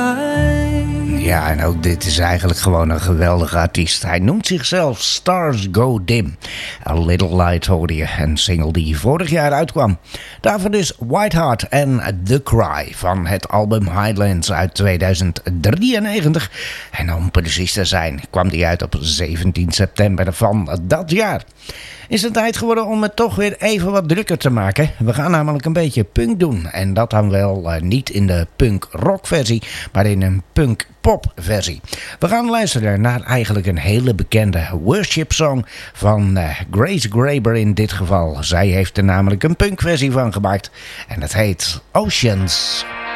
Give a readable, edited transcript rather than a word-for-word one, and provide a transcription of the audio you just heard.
Ja, en ook dit is eigenlijk gewoon een geweldige artiest. Hij noemt zichzelf Stars Go Dim. A Little Light hoorde je, een single die vorig jaar uitkwam. Daarvoor dus Whiteheart en The Cry van het album Highlands uit 2093. En om precies te zijn kwam die uit op 17 september van dat jaar. Is het tijd geworden om het toch weer even wat drukker te maken. We gaan namelijk een beetje punk doen. En dat dan wel niet in de punk-rock versie, maar in een punk-pop versie. We gaan luisteren naar eigenlijk een hele bekende worship song van Grace Graber in dit geval. Zij heeft er namelijk een punk versie van gemaakt. En dat heet Oceans.